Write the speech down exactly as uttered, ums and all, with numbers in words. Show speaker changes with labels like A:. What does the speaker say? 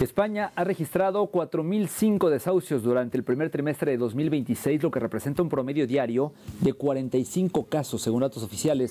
A: España ha registrado cuatro mil cinco desahucios durante el primer trimestre de dos mil veintiséis, lo que representa un promedio diario de cuarenta y cinco casos, según datos oficiales.